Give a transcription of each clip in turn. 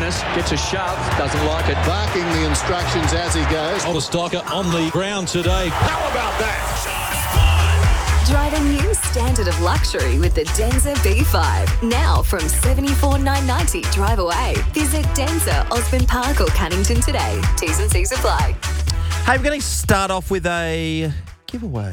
Dennis gets a shove, doesn't like it. Barking the instructions as he goes. Stalker on the ground today. How about that? Drive a new standard of luxury with the Denza B5. Now from $74,990 drive away. Visit Denza, Osborne Park or Cunnington today. T's and C's apply. Hey, we're going to start off with a giveaway.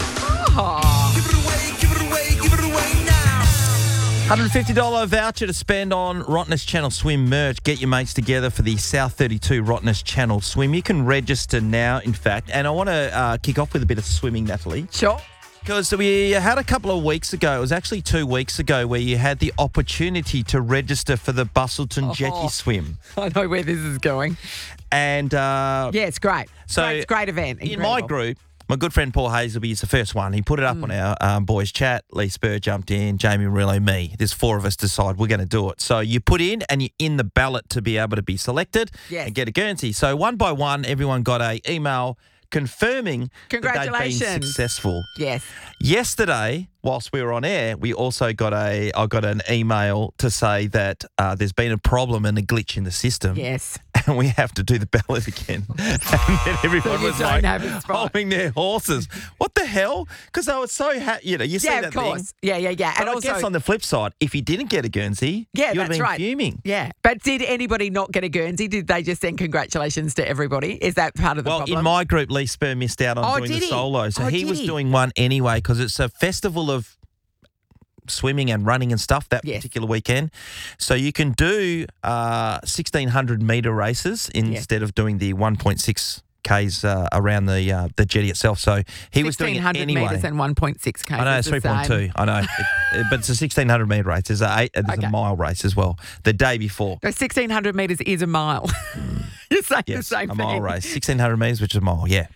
$150 voucher to spend on Rottnest Channel Swim merch. Get your mates together for the South 32 Rottnest Channel Swim. You can register now, in fact. And I want to kick off with a bit of swimming, Natalie. Sure. Because we had a couple of weeks ago, it was actually 2 weeks ago, where you had the opportunity to register for the Bustleton Jetty Swim. I know where this is going. And Yeah, it's great. So It's a great event. in Incredible. my group, my good friend Paul Hazelby is the first one. He put it up on our boys chat. Lee Spur jumped in, Jamie Murillo, me. There's four of us decide we're going to do it. So you put in and you're in the ballot to be able to be selected and get a Guernsey. So one by one, everyone got a email confirming that they'd been Congratulations. successful. Yes. Yesterday, whilst we were on air, we also got I got an email to say that there's been a problem and a glitch in the system. Yes. And we have to do the ballot again. And then everyone you was don't like have a spot. holding their horses. What the hell? Because they were so happy. You see Yeah, that of course. thing. Yeah. But And I also, guess on the flip side, if you didn't get a Guernsey, yeah, you'd have that's been right. fuming. Yeah. But did anybody not get a Guernsey? Did they just send congratulations to everybody? Is that part of the Well, problem? in my group, Lee Spur missed out on doing did the he? solo. So Oh, he did was he? doing one anyway because it's a festival of swimming and running and stuff that particular weekend. So you can do 1,600 metre races instead of doing the 1.6 Ks around the jetty itself. So he was doing it 1,600 anyway. metres and 1.6 K. I know, it's 3.2. I know. But it's a 1,600 metre race. There's a mile race as well the day before. So 1,600 metres is a mile. You're saying the Yes, same a thing. mile race. 1,600 metres, which is a mile, yeah.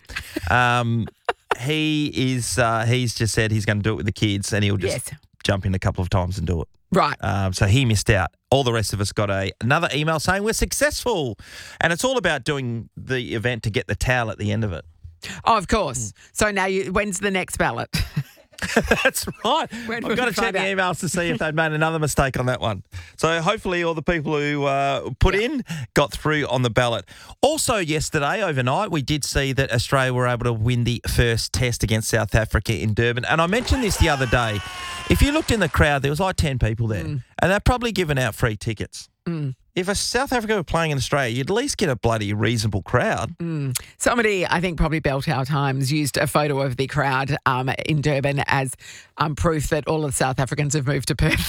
He's just said he's going to do it with the kids and he'll just jump in a couple of times and do it. Right. So he missed out. All the rest of us got another email saying we're successful. And it's all about doing the event to get the towel at the end of it. Oh, of course. So now, when's the next ballot? That's right. When I've will got to we check find the out? emails to see if they'd made another mistake on that one. So hopefully all the people who put in got through on the ballot. Also yesterday, overnight, we did see that Australia were able to win the first test against South Africa in Durban. And I mentioned this the other day. If you looked in the crowd, there was like 10 people there. And they're probably giving out free tickets. If a South Africa were playing in Australia, you'd at least get a bloody reasonable crowd. Somebody, I think probably Beltow Times, used a photo of the crowd in Durban as proof that all of the South Africans have moved to Perth.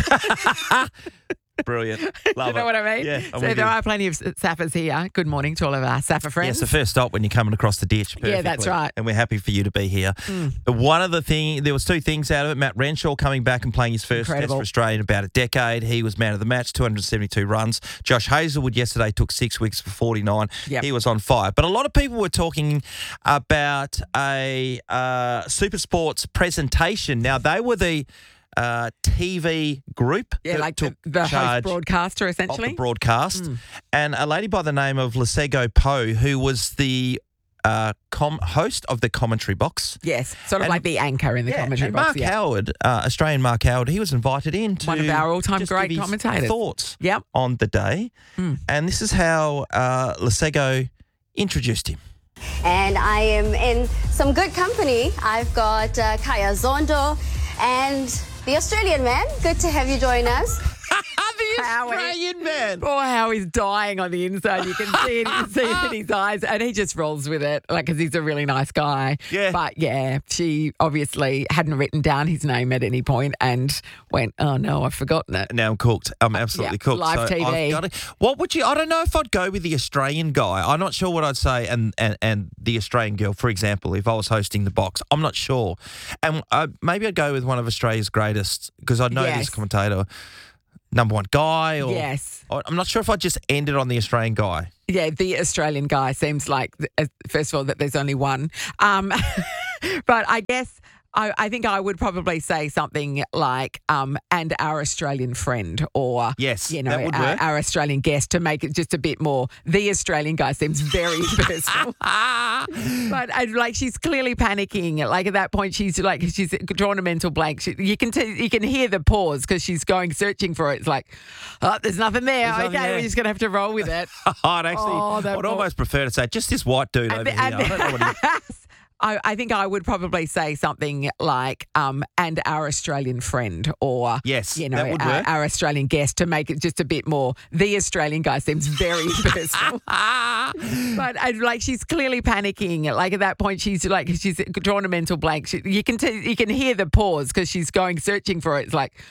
Brilliant. Love You know it. what I mean? Yeah. I'm So with there you. are plenty of Saffers here. Good morning to all of our Saffa Yeah, friends. it's the first stop when you're coming across the ditch. Yeah, that's perfectly. right. And we're happy for you to be here. One of the things, there was two things out of it. Matt Renshaw coming back and playing his first test Incredible. for Australia in about a decade. He was man of the match, 272 runs. Josh Hazelwood yesterday took 6 weeks for 49. Yep. He was on fire. But a lot of people were talking about a Super Sports presentation. Now, they were the TV group Yeah, that like took the host charge broadcaster, of essentially. the broadcast, and a lady by the name of Lesego Poe, who was the host of the commentary box. Yes, sort of And- like the anchor in the commentary and box. Mark Howard, Australian Mark Howard, he was invited in to One of our all-time just great give his commentators. thoughts Yep. on the day, and this is how Lesego introduced him. And I am in some good company. I've got Kaya Zondo and the Australian man. Good to have you join us. The Howie. Australian man. Poor Howie's dying on the inside. You can see it, you can see it in his eyes, and he just rolls with it, like, because he's a really nice guy. Yeah. But yeah, she obviously hadn't written down his name at any point and went, "Oh no, I've forgotten it." Now I'm cooked. I'm absolutely cooked. live So TV. I've got what would you? I don't know if I'd go with the Australian guy. I'm not sure what I'd say, and the Australian girl, for example, if I was hosting the box, I'm not sure. And maybe I'd go with one of Australia's greatest because I know Yes. this commentator, number one guy. Or Yes. I'm not sure if I'd just end it on the Australian guy. Yeah, the Australian guy seems like, first of all, that there's only one. But I guess I think I would probably say something like, and our Australian friend, or, Yes, you know, that would work. our Australian guest, to make it just a bit more. The Australian guy seems very personal. But like, she's clearly panicking. Like, at that point, she's drawn a mental blank. You can hear the pause because she's searching for it. It's like, oh, there's nothing there. There's nothing Okay, there. we're just going to have to roll with it. I'd almost prefer to say just this white dude over here. I don't know what he I think I would probably say something like, and our Australian friend, or, Yes, you know, that would work. our Australian guest, to make it just a bit more. The Australian guy seems very personal. But like, she's clearly panicking. Like, at that point, she's drawn a mental blank. You can hear the pause because she's searching for it. It's like,